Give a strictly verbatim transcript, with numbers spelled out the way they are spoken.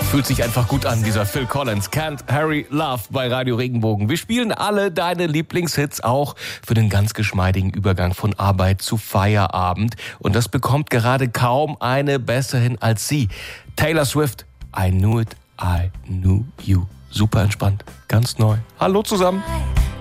Fühlt sich einfach gut an, dieser Phil Collins. Can't Hurry Love bei Radio Regenbogen. Wir spielen alle deine Lieblingshits auch für den ganz geschmeidigen Übergang von Arbeit zu Feierabend. Und das bekommt gerade kaum eine besser hin als sie. Taylor Swift, I Knew It, I Knew You. Super entspannt, ganz neu. Hallo zusammen.